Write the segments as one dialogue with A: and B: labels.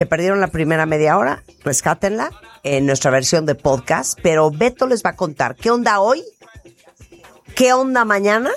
A: perdieron la primera media hora, rescátenla en nuestra versión de podcast, pero Beto les va a contar qué onda hoy, qué onda mañana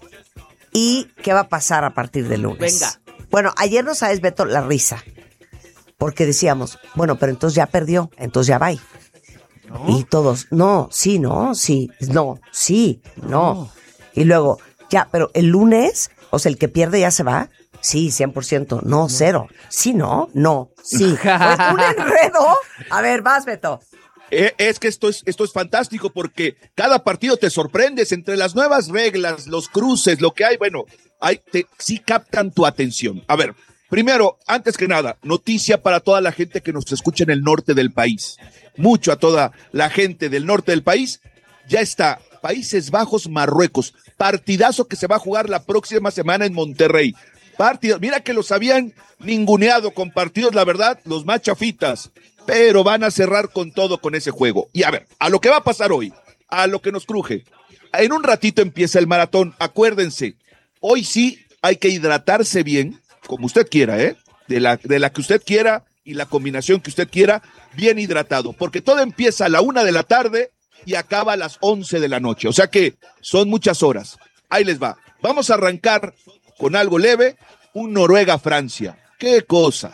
A: y qué va a pasar a partir del lunes.
B: Venga.
A: Bueno, ayer nos sabes, Beto, la risa, porque decíamos, bueno, pero entonces ya perdió, entonces ya va. ¿No? Y todos, no, sí, no, sí, no, sí, no. Y luego, ya, pero el lunes, o sea, el que pierde ya se va. Sí, 100%. No, cero. Sí, no, sí. Pues un enredo. A ver, vas, Beto.
C: Es que esto es fantástico porque cada partido te sorprendes entre las nuevas reglas, los cruces, lo que hay, bueno, sí captan tu atención. A ver, primero, antes que nada, noticia para toda la gente que nos escucha en el norte del país. Mucho a toda la gente del norte del país. Ya está, Países Bajos, Marruecos. Partidazo que se va a jugar la próxima semana en Monterrey. Partidos, mira que los habían ninguneado con partidos, la verdad, los más chafitas, pero van a cerrar con todo con ese juego. Y a ver, a lo que va a pasar hoy, a lo que nos cruje. En un ratito empieza el maratón, acuérdense, hoy sí hay que hidratarse bien, como usted quiera, de la que usted quiera y la combinación que usted quiera, bien hidratado, porque todo empieza a la 1 de la tarde y acaba a las 11 de la noche, o sea que son muchas horas. Ahí les va, vamos a arrancar con algo leve, un Noruega-Francia. ¡Qué cosa!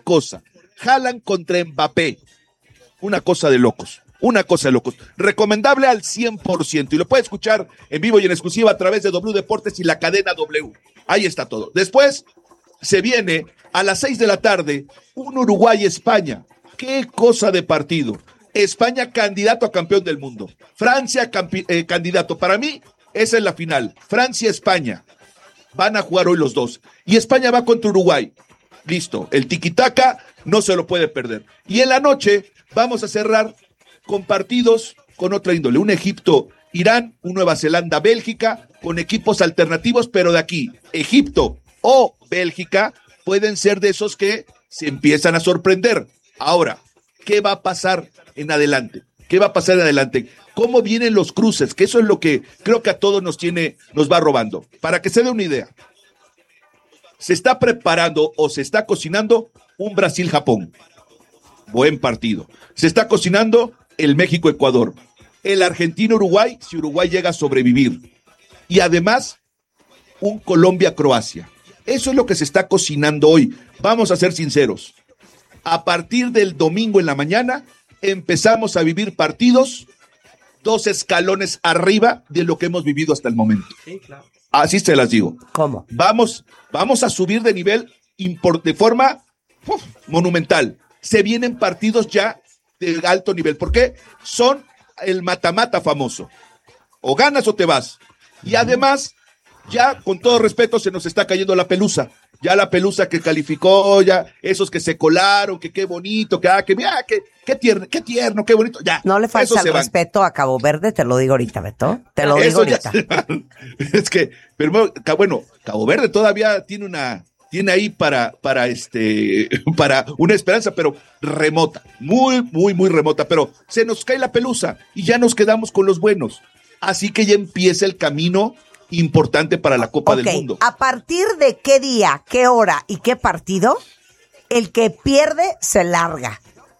C: Haaland contra Mbappé. Una cosa de locos. Recomendable al 100%. Y lo puede escuchar en vivo y en exclusiva a través de W Deportes y la cadena W. Ahí está todo. Después se viene a las 6 de la tarde un Uruguay-España. ¡Qué cosa de partido! España candidato a campeón del mundo. Francia candidato. Para mí, esa es la final. Francia-España. Van a jugar hoy los dos. Y España va contra Uruguay. Listo. El tiquitaca no se lo puede perder. Y en la noche vamos a cerrar con partidos con otra índole. Un Egipto-Irán, un Nueva Zelanda-Bélgica, con equipos alternativos, pero de aquí, Egipto o Bélgica, pueden ser de esos que se empiezan a sorprender. Ahora, ¿qué va a pasar en adelante? ¿Cómo vienen los cruces? Que eso es lo que creo que a todos nos va robando. Para que se dé una idea, se está preparando o se está cocinando un Brasil-Japón. Buen partido. Se está cocinando el México-Ecuador. El Argentina-Uruguay, si Uruguay llega a sobrevivir. Y además, un Colombia-Croacia. Eso es lo que se está cocinando hoy. Vamos a ser sinceros. A partir del domingo en la mañana, empezamos a vivir partidos 2 escalones arriba de lo que hemos vivido hasta el momento.
B: Sí, claro.
C: Así se las digo.
A: ¿Cómo?
C: Vamos a subir de nivel de forma monumental. Se vienen partidos ya de alto nivel. ¿Por qué? Son el mata-mata famoso. O ganas o te vas. Y además, ya con todo respeto, se nos está cayendo la pelusa. Ya la pelusa que calificó, ya esos que se colaron, que qué bonito, qué tierno, qué bonito. Ya.
A: No le falta el respeto a Cabo Verde, te lo digo ahorita, Beto. Te lo digo ahorita.
C: Es que, pero bueno, Cabo Verde todavía tiene ahí para una esperanza, pero remota, muy, muy, muy remota. Pero se nos cae la pelusa y ya nos quedamos con los buenos. Así que ya empieza el camino importante para la Copa del Mundo.
A: ¿A partir de qué día, qué hora y qué partido el que pierde se larga?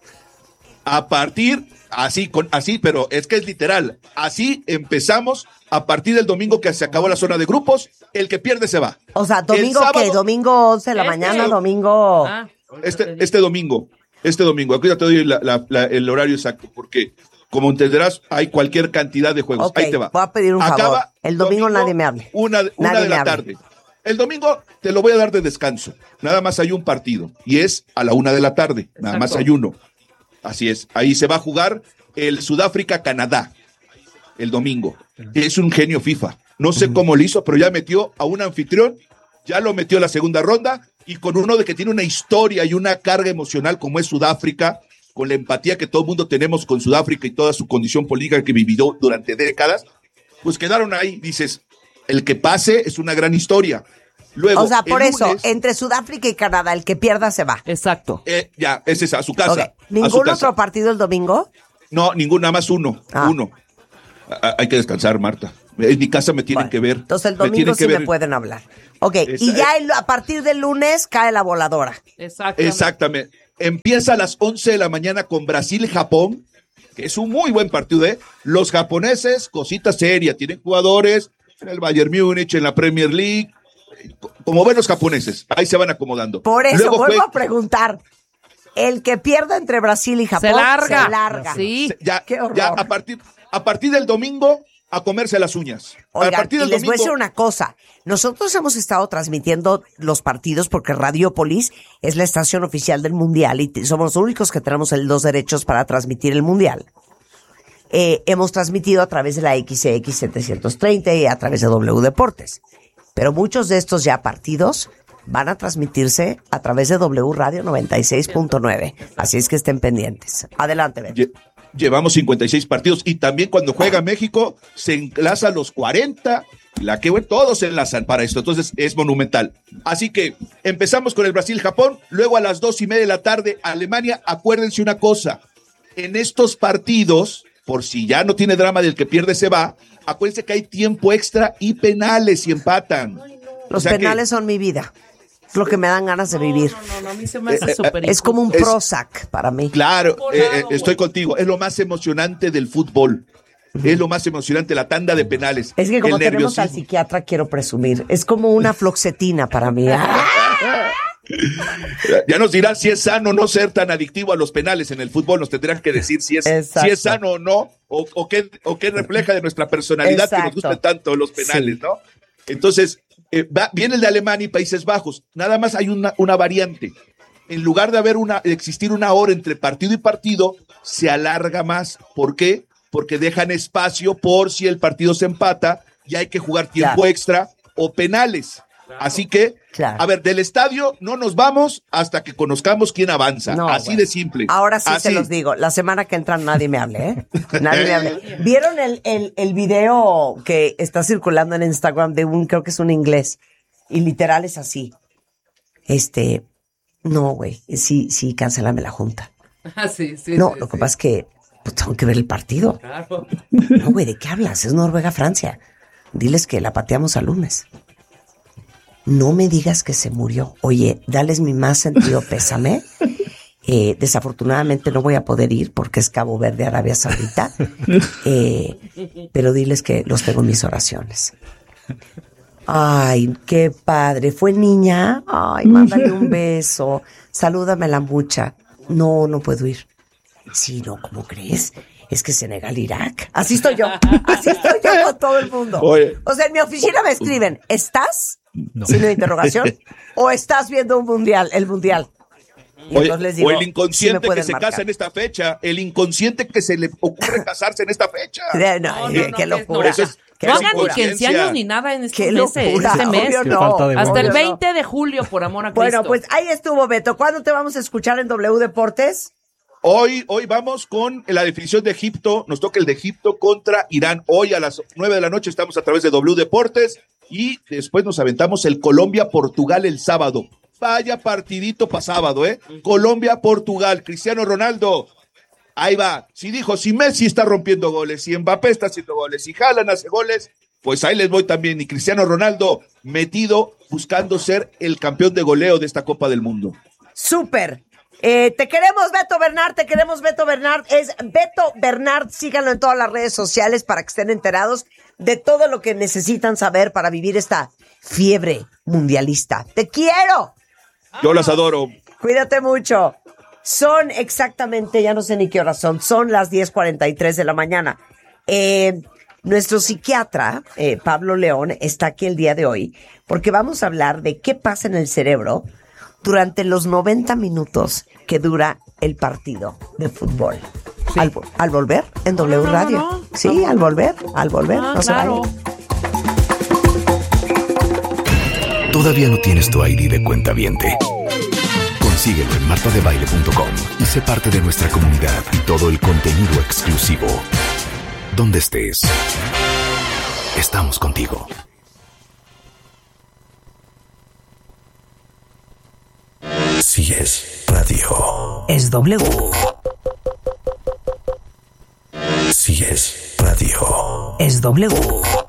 C: A partir, así, pero es que es literal. Así empezamos a partir del domingo que se acabó la zona de grupos. El que pierde se va.
A: O sea, ¿domingo qué? ¿Domingo 11 de la mañana? ¿Domingo?
C: Este domingo. Aquí ya te doy el horario exacto, porque como entenderás, hay cualquier cantidad de juegos.
A: Okay,
C: ahí te va.
A: Voy a pedir un favor. El domingo nadie me hable.
C: Una de la tarde. El domingo te lo voy a dar de descanso. Nada más hay un partido. Y es a la 1 de la tarde. Exacto. Nada más hay uno. Así es. Ahí se va a jugar el Sudáfrica-Canadá. El domingo. Es un genio FIFA. No sé cómo lo hizo, pero ya metió a un anfitrión. Ya lo metió a la segunda ronda. Y con uno de que tiene una historia y una carga emocional como es Sudáfrica, con la empatía que todo el mundo tenemos con Sudáfrica y toda su condición política que vivió durante décadas, pues quedaron ahí. Dices, el que pase es una gran historia. Luego,
A: o sea, por eso, lunes, entre Sudáfrica y Canadá, el que pierda se va.
B: Exacto.
C: Ya, es esa, a su casa.
A: Okay. ¿Ningún otro partido el domingo?
C: No, nada más uno. Uno. Hay que descansar, Marta. En mi casa me tienen que ver.
A: Entonces el domingo sí me pueden hablar. Ok, y ya a partir del lunes cae la voladora.
C: Exactamente. empieza a las 11 de la mañana con Brasil-Japón, que es un muy buen partido, ¿eh? Los japoneses, cosita seria, tienen jugadores en el Bayern Múnich, en la Premier League, como ven los japoneses, ahí se van acomodando.
A: Por eso vuelvo a preguntar, el que pierda entre Brasil y Japón
B: se larga.
A: Sí.
C: Qué horror. Ya a partir del domingo, a comerse las uñas.
A: Oigan,
C: a partir del
A: y les
C: domingo,
A: voy a decir una cosa. Nosotros hemos estado transmitiendo los partidos porque Radiopolis es la estación oficial del Mundial y somos los únicos que tenemos los derechos para transmitir el Mundial. Hemos transmitido a través de la XCX 730 y a través de W Deportes. Pero muchos de estos ya partidos van a transmitirse a través de W Radio 96.9. Así es que estén pendientes. Adelante, Ben.
C: Llevamos 56 partidos y también cuando juega México se enlaza los 40, todos se enlazan para esto, entonces es monumental. Así que empezamos con el Brasil-Japón, luego a las 2:30 de la tarde Alemania. Acuérdense una cosa, en estos partidos, por si ya no tiene drama del que pierde se va, acuérdense que hay tiempo extra y penales si empatan.
A: Los penales son mi vida. Es lo que me dan ganas de vivir.
B: No, a mí se me hace súper.
A: Es como un Prozac para mí.
C: Claro, estoy contigo. Es lo más emocionante del fútbol. Es lo más emocionante, la tanda de penales.
A: Es que como tenemos al psiquiatra, quiero presumir. Es como una floxetina para mí.
C: Ya nos dirán si es sano no ser tan adictivo a los penales en el fútbol. Nos tendrán que decir si es sano o no, o qué refleja de nuestra personalidad. Exacto. Que nos gustan tanto los penales, sí. ¿No? Entonces, viene el de Alemania y Países Bajos. Nada más hay una variante. En lugar de existir una hora entre partido y partido, se alarga más. ¿Por qué? Porque dejan espacio por si el partido se empata y hay que jugar tiempo extra o penales. Así que, a ver, del estadio no nos vamos hasta que conozcamos quién avanza. Así de simple.
A: Ahora sí se los digo, la semana que entra nadie me hable, ¿eh? Nadie me hable. ¿Vieron el video que está circulando en Instagram de creo que es un inglés? Y literal es así. No, güey, sí, cancélame la junta.
B: Sí.
A: No, lo que pasa es que pues, tengo que ver el partido.
B: Claro.
A: No, güey, ¿de qué hablas? Es Noruega-Francia. Diles que la pateamos al lunes. No me digas que se murió. Oye, dales mi más sentido pésame. Desafortunadamente no voy a poder ir porque es Cabo Verde, Arabia Saudita. Pero diles que los tengo en mis oraciones. Ay, qué padre. ¿Fue niña? Ay, mándale un beso. Salúdame la mucha. No puedo ir. Sí, no, ¿cómo crees? Es que Senegal, Irak. Así estoy yo con todo el mundo. Oye. O sea, en mi oficina me escriben, ¿estás? No. Signo de interrogación. ¿O estás viendo el mundial? Y
C: oye, les digo, o el inconsciente que se casa en esta fecha. El inconsciente que se le ocurre casarse en esta fecha.
A: Qué locura.
B: No hagan ni 15 años ni nada en estos meses, este mes. Hasta el 20 de julio, por amor a Cristo.
A: Bueno, pues ahí estuvo, Beto. ¿Cuándo te vamos a escuchar en W Deportes?
C: Hoy vamos con la definición de Egipto. Nos toca el de Egipto contra Irán. Hoy a las 9 de la noche estamos a través de W Deportes y después nos aventamos el Colombia-Portugal el sábado. Vaya partidito para sábado, ¿eh? Colombia-Portugal. Cristiano Ronaldo. Ahí va. Si Messi está rompiendo goles, si Mbappé está haciendo goles, si Haaland hace goles, pues ahí les voy también. Y Cristiano Ronaldo metido buscando ser el campeón de goleo de esta Copa del Mundo.
A: ¡Súper! Te queremos, Beto Bernard. Es Beto Bernard. Síganlo en todas las redes sociales para que estén enterados de todo lo que necesitan saber para vivir esta fiebre mundialista. ¡Te quiero!
C: Yo las adoro.
A: Cuídate mucho. Son exactamente, ya no sé ni qué hora son las 10:43 de la mañana. Nuestro psiquiatra, Pablo León, está aquí el día de hoy porque vamos a hablar de qué pasa en el cerebro durante los 90 minutos que dura el partido de fútbol. Sí. Al volver en W Radio. No. Sí, al volver. No se vayan.
D: ¿Todavía no tienes tu ID de cuentaviente? Consíguelo en martadebaile.com y sé parte de nuestra comunidad y todo el contenido exclusivo. Donde estés, estamos contigo. Si es radio,
A: es W.
D: Si es radio,
A: es W.